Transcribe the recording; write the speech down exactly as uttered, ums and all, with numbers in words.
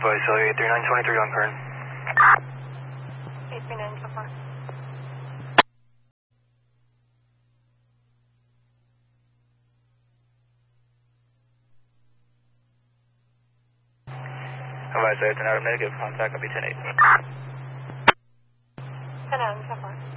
Advice, L eight three nine two three on Kern. eight three nine, so far. Advice, eight three nine, negative, contact, copy ten eight. ten nine, so far.